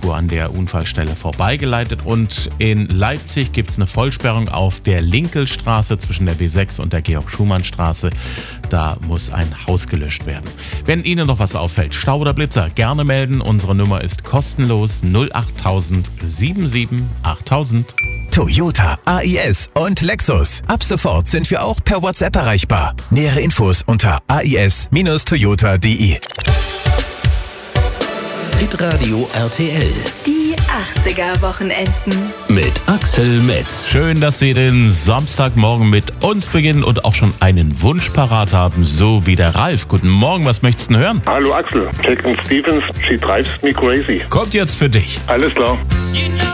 Fahrspur an der Unfallstelle vorbeigeleitet. Und in Leipzig gibt es eine Vollsperrung auf der Linkelstraße zwischen der B6 und der Georg-Schumann-Straße. Da muss ein Haus gelöscht werden. Wenn Ihnen noch was auffällt, Stau oder Blitzer, gerne melden. Unsere Nummer ist kostenlos 08000 77 8000. Toyota, AIS und Lexus. Ab sofort sind wir auch per WhatsApp erreichbar. Nähere Infos unter ais-toyota.de. Hitradio RTL. Die 80er-Wochenenden. Mit Axel Metz. Schön, dass Sie den Samstagmorgen mit uns beginnen und auch schon einen Wunsch parat haben, so wie der Ralf. Guten Morgen, was möchtest du denn hören? Hallo Axel, Jack and Stevens, She Drives Me Crazy. Kommt jetzt für dich. Alles klar.